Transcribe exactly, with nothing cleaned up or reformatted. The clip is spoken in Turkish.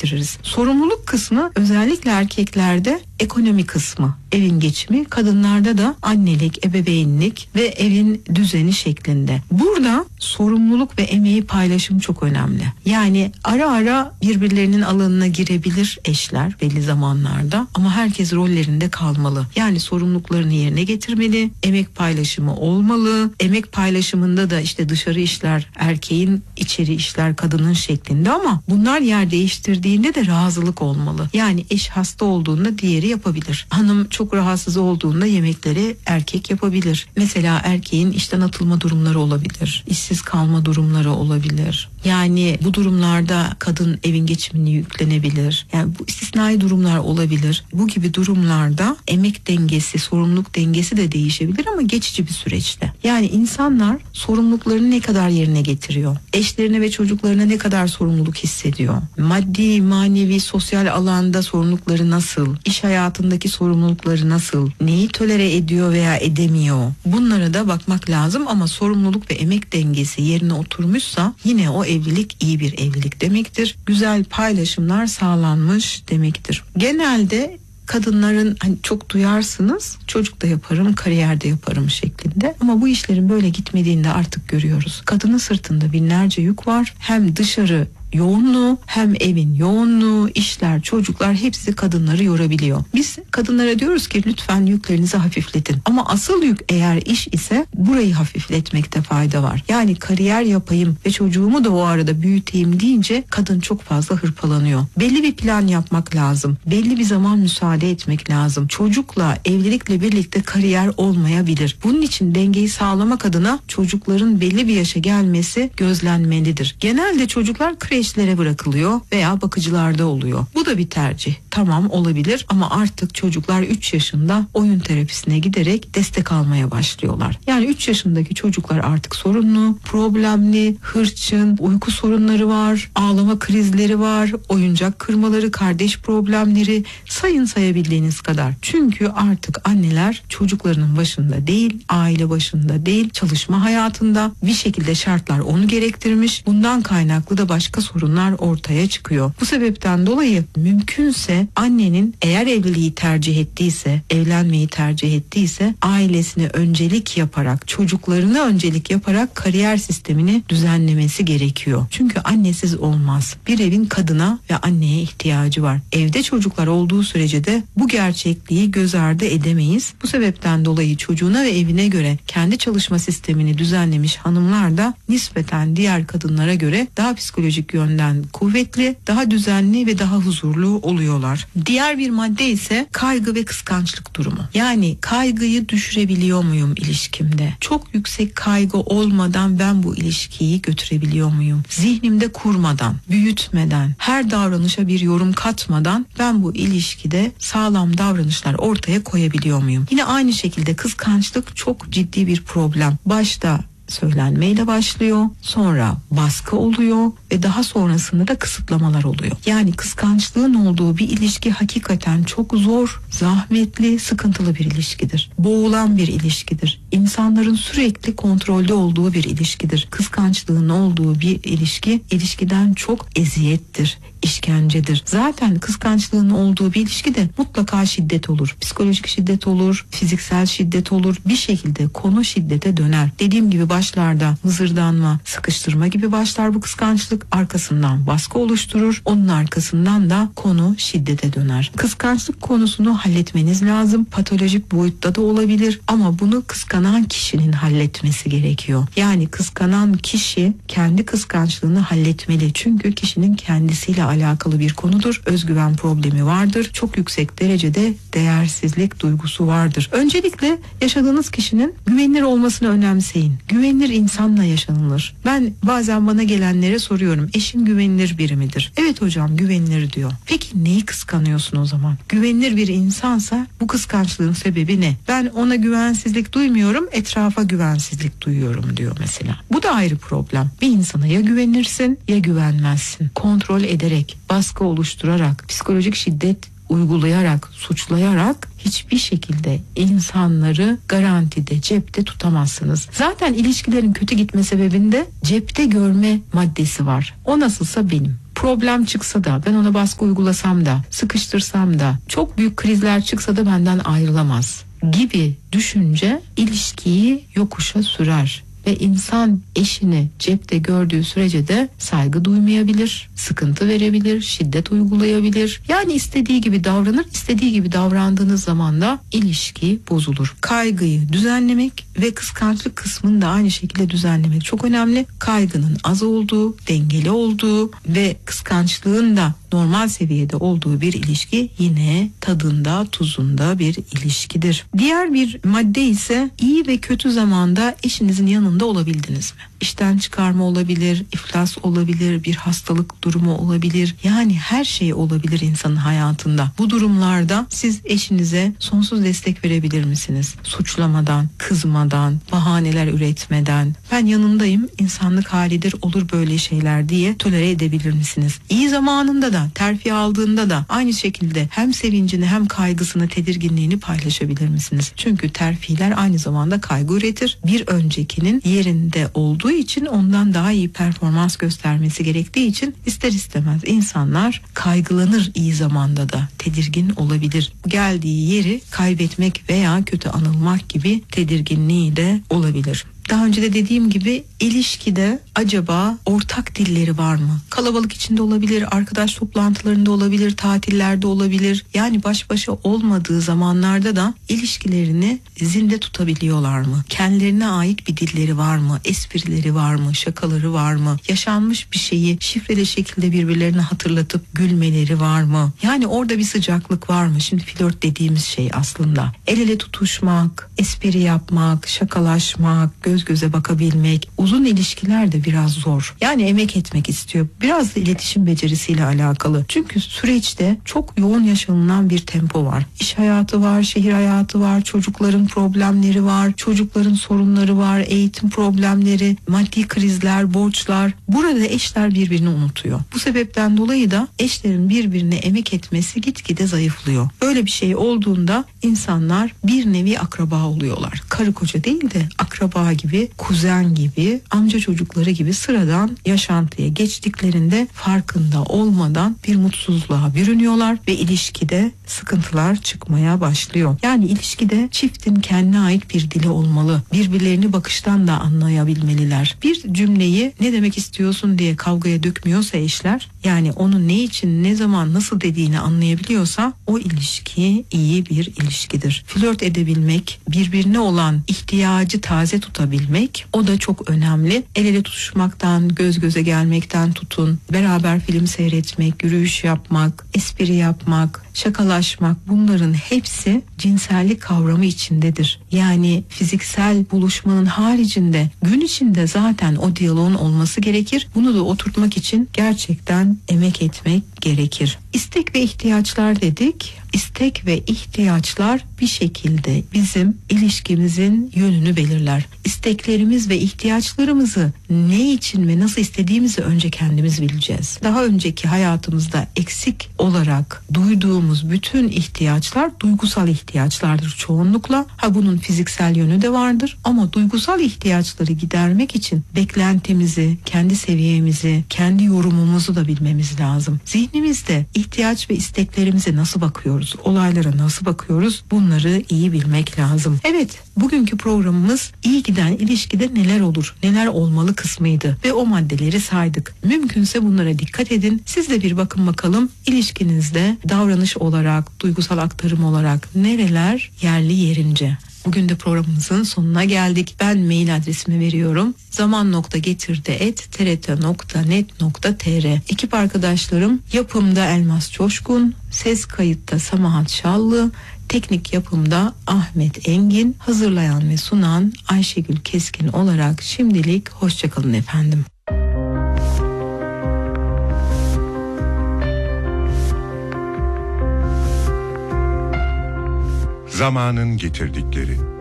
getiririz. Sorumluluk kısmı özellikle erkeklerde ekonomi kısmı, evin geçimi, kadınlarda da annelik, ebeveynlik ve evin düzeni şeklinde. Burada sorumluluk ve emeği paylaşım çok önemli. Yani ara ara birbirlerinin alanına girebilir eşler belli zamanlarda ama herkes rollerinde kalmalı. Yani sorumluluklarını yerine getirmeli, emek paylaşımı olmalı. Emek paylaşımında da işte dışarı işler erkeğin, içeri işler kadının şeklinde ama bunlar yer değiştirdiğinde de razılık olmalı. Yani eş hasta olduğunda diğeri yapabilir. Hanım çok rahatsız olduğunda yemekleri erkek yapabilir. Mesela erkeğin işten atılma durumları olabilir. İşsiz kalma durumları olabilir. Yani bu durumlarda kadın evin geçimini yüklenebilir. Yani bu istisnai durumlar olabilir. Bu gibi durumlarda emek dengesi, sorumluluk dengesi de değişebilir ama geçici bir süreçte. Yani insanlar sorumluluklarını ne kadar yerine getiriyor? Eşlerine ve çocuklarına ne kadar sorumluluk hissediyor? Maddi, manevi, sosyal alanda sorumlulukları nasıl? İş hayatındaki sorumlulukları nasıl? Neyi tolere ediyor veya edemiyor? Bunlara da bakmak lazım ama sorumluluk ve emek dengesi yerine oturmuşsa yine o evlilik iyi bir evlilik demektir. Güzel paylaşımlar sağlanmış demektir. Genelde kadınların hani çok duyarsınız, çocuk da yaparım, kariyer de yaparım şeklinde. Ama bu işlerin böyle gitmediğini de artık görüyoruz. Kadının sırtında binlerce yük var. Hem dışarı yoğunluğu hem evin yoğunluğu, işler, çocuklar hepsi kadınları yorabiliyor. Biz kadınlara diyoruz ki lütfen yüklerinizi hafifletin. Ama asıl yük eğer iş ise burayı hafifletmekte fayda var. Yani kariyer yapayım ve çocuğumu da o arada büyüteyim deyince kadın çok fazla hırpalanıyor. Belli bir plan yapmak lazım. Belli bir zaman müsaade etmek lazım. Çocukla, evlilikle birlikte kariyer olmayabilir. Bunun için dengeyi sağlamak adına çocukların belli bir yaşa gelmesi gözlenmelidir. Genelde çocuklar kreş eşlere bırakılıyor veya bakıcılarda oluyor. Bu da bir tercih. Tamam, olabilir ama artık çocuklar üç yaşında oyun terapisine giderek destek almaya başlıyorlar. Yani üç yaşındaki çocuklar artık sorunlu, problemli, hırçın, uyku sorunları var, ağlama krizleri var, oyuncak kırmaları, kardeş problemleri, sayın sayabildiğiniz kadar. Çünkü artık anneler çocuklarının başında değil, aile başında değil, çalışma hayatında bir şekilde şartlar onu gerektirmiş. Bundan kaynaklı da başka sorunlar ortaya çıkıyor. Bu sebepten dolayı mümkünse annenin eğer evliliği tercih ettiyse, evlenmeyi tercih ettiyse ailesine öncelik yaparak, çocuklarına öncelik yaparak kariyer sistemini düzenlemesi gerekiyor. Çünkü annesiz olmaz. Bir evin kadına ve anneye ihtiyacı var. Evde çocuklar olduğu sürece de bu gerçekliği göz ardı edemeyiz. Bu sebepten dolayı çocuğuna ve evine göre kendi çalışma sistemini düzenlemiş hanımlar da nispeten diğer kadınlara göre daha psikolojik yönden kuvvetli, daha düzenli ve daha huzurlu oluyorlar. Diğer bir madde ise kaygı ve kıskançlık durumu. Yani kaygıyı düşürebiliyor muyum ilişkimde? Çok yüksek kaygı olmadan ben bu ilişkiyi götürebiliyor muyum? Zihnimde kurmadan, büyütmeden, her davranışa bir yorum katmadan ben bu ilişkide sağlam davranışlar ortaya koyabiliyor muyum? Yine aynı şekilde kıskançlık çok ciddi bir problem. Başta söylenmeyle başlıyor, sonra baskı oluyor ve daha sonrasında da kısıtlamalar oluyor. Yani kıskançlığın olduğu bir ilişki hakikaten çok zor, zahmetli, sıkıntılı bir ilişkidir. Boğulan bir ilişkidir. İnsanların sürekli kontrolde olduğu bir ilişkidir. Kıskançlığın olduğu bir ilişki, ilişkiden çok eziyettir, işkencedir. Zaten kıskançlığın olduğu bir ilişkide mutlaka şiddet olur. Psikolojik şiddet olur, fiziksel şiddet olur. Bir şekilde konu şiddete döner. Dediğim gibi başlarda mızırdanma, sıkıştırma gibi başlar bu kıskançlık. Arkasından baskı oluşturur. Onun arkasından da konu şiddete döner. Kıskançlık konusunu halletmeniz lazım. Patolojik boyutta da olabilir ama bunu kıskanan kişinin halletmesi gerekiyor. Yani kıskanan kişi kendi kıskançlığını halletmeli. Çünkü kişinin kendisiyle alakalı bir konudur. Özgüven problemi vardır. Çok yüksek derecede değersizlik duygusu vardır. Öncelikle yaşadığınız kişinin güvenilir olmasını önemseyin. Güvenilir insanla yaşanılır. Ben bazen bana gelenlere soruyorum. Eşin güvenilir biri midir? Evet hocam, güvenilir diyor. Peki neyi kıskanıyorsun o zaman? Güvenilir bir insansa bu kıskançlığın sebebi ne? Ben ona güvensizlik duymuyorum, etrafa güvensizlik duyuyorum diyor mesela. Bu da ayrı problem. Bir insana ya güvenirsin ya güvenmezsin. Kontrol ederek, baskı oluşturarak, psikolojik şiddet uygulayarak, suçlayarak hiçbir şekilde insanları garantide, cepte tutamazsınız. Zaten ilişkilerin kötü gitme sebebinde cepte görme maddesi var. O nasılsa benim. problem çıksa da, ben ona baskı uygulasam da, sıkıştırsam da, çok büyük krizler çıksa da benden ayrılamaz gibi düşünce ilişkiyi yokuşa sürer. Ve insan eşini cepte gördüğü sürece de saygı duymayabilir, sıkıntı verebilir, şiddet uygulayabilir. Yani istediği gibi davranır, istediği gibi davrandığınız zaman da ilişki bozulur. Kaygıyı düzenlemek ve kıskançlık kısmını da aynı şekilde düzenlemek çok önemli. Kaygının az olduğu, dengeli olduğu ve kıskançlığın da normal seviyede olduğu bir ilişki yine tadında, tuzunda bir ilişkidir. Diğer bir madde ise iyi ve kötü zamanda eşinizin yanında olabildiniz mi? İşten çıkarma olabilir, iflas olabilir, bir hastalık durumu olabilir. Yani her şey olabilir insanın hayatında. Bu durumlarda siz eşinize sonsuz destek verebilir misiniz? Suçlamadan, kızmadan, bahaneler üretmeden, ben yanındayım, insanlık halidir, olur böyle şeyler diye tolere edebilir misiniz? İyi zamanında da, terfi aldığında da aynı şekilde hem sevincini hem kaygısını, tedirginliğini paylaşabilir misiniz? Çünkü terfiler aynı zamanda kaygı üretir. Bir öncekinin yerinde olduğu için, ondan daha iyi performans göstermesi gerektiği için ister istemez insanlar kaygılanır, iyi zamanda da tedirgin olabilir. Geldiği yeri kaybetmek veya kötü anılmak gibi tedirginliği de olabilir. Daha önce de dediğim gibi ilişkide acaba ortak dilleri var mı? Kalabalık içinde olabilir, arkadaş toplantılarında olabilir, tatillerde olabilir. Yani baş başa olmadığı zamanlarda da ilişkilerini zinde tutabiliyorlar mı? Kendilerine ait bir dilleri var mı? Esprileri var mı? Şakaları var mı? Yaşanmış bir şeyi şifreli şekilde birbirlerine hatırlatıp gülmeleri var mı? Yani orada bir sıcaklık var mı? Şimdi flört dediğimiz şey aslında el ele tutuşmak, espri yapmak, şakalaşmak, göz göze bakabilmek. Uzun ilişkiler de biraz zor. Yani emek etmek istiyor. Biraz da iletişim becerisiyle alakalı. Çünkü süreçte çok yoğun yaşanılan bir tempo var. İş hayatı var, şehir hayatı var, çocukların problemleri var, çocukların sorunları var, eğitim problemleri, maddi krizler, borçlar. Burada eşler birbirini unutuyor. Bu sebepten dolayı da eşlerin birbirine emek etmesi gitgide zayıflıyor. Böyle bir şey olduğunda insanlar bir nevi akraba oluyorlar. Karı koca değil de akraba gibi, kuzen gibi, amca çocukları gibi sıradan yaşantıya geçtiklerinde farkında olmadan bir mutsuzluğa bürünüyorlar ve ilişkide sıkıntılar çıkmaya başlıyor. Yani ilişkide çiftin kendine ait bir dili olmalı. Birbirlerini bakıştan da anlayabilmeliler. Bir cümleyi ne demek istiyorsun diye kavgaya dökmüyorsa eşler, yani onu ne için, ne zaman, nasıl dediğini anlayabiliyorsa o ilişki iyi bir ilişkidir. Flört edebilmek, birbirine olan ihtiyacı taze tutabilmek, o da çok önemli. El ele tutuşmaktan, göz göze gelmekten tutun, beraber film seyretmek, yürüyüş yapmak, espri yapmak, şakalaşmak, bunların hepsi cinsellik kavramı içindedir. Yani fiziksel buluşmanın haricinde gün içinde zaten o diyaloğun olması gerekir. Bunu da oturtmak için gerçekten emek etmek gerekir. İstek ve ihtiyaçlar dedik. İstek ve ihtiyaçlar bir şekilde bizim ilişkimizin yönünü belirler. İsteklerimiz ve ihtiyaçlarımızı ne için ve nasıl istediğimizi önce kendimiz bileceğiz. Daha önceki hayatımızda eksik olarak duyduğumuz bütün ihtiyaçlar duygusal ihtiyaçlardır çoğunlukla. Ha, bunun fiziksel yönü de vardır ama duygusal ihtiyaçları gidermek için beklentimizi, kendi seviyemizi, kendi yorumumuzu da bilmemiz lazım. Zihnimizde ihtiyaç ve isteklerimize nasıl bakıyoruz? Olaylara nasıl bakıyoruz? Bunları iyi bilmek lazım. Evet, bugünkü programımız iyi giden ilişkide neler olur, neler olmalı kısmıydı ve o maddeleri saydık. Mümkünse bunlara dikkat edin. Siz de bir bakın bakalım ilişkinizde davranış olarak, duygusal aktarım olarak nereler yerli yerince. Bugün de programımızın sonuna geldik. Ben mail adresimi veriyorum. zaman nokta getirdi et t r t nokta net nokta t r. Ekip arkadaşlarım yapımda Elmas Coşkun, ses kayıtta Samahat Şallı, teknik yapımda Ahmet Engin, hazırlayan ve sunan Ayşegül Keskin olarak şimdilik hoşçakalın efendim. Zamanın getirdikleri.